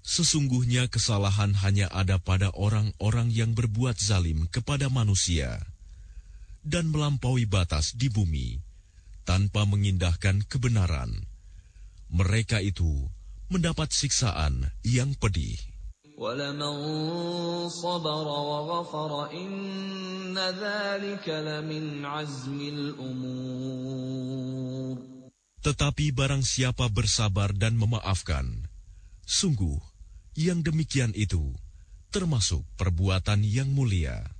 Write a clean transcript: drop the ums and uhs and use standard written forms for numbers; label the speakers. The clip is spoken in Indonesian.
Speaker 1: Sesungguhnya kesalahan hanya ada pada orang-orang yang berbuat zalim kepada manusia dan melampaui batas di bumi tanpa mengindahkan kebenaran. Mereka itu mendapat siksaan yang pedih.
Speaker 2: وَلَمَنْ صَبَرَ وَغَفَرَ إِنَّ ذَلِكَ لَمِنْ عَزْمِ الْأُمُورِ.
Speaker 1: Tetapi barang siapa bersabar dan memaafkan, sungguh yang demikian itu termasuk perbuatan yang mulia.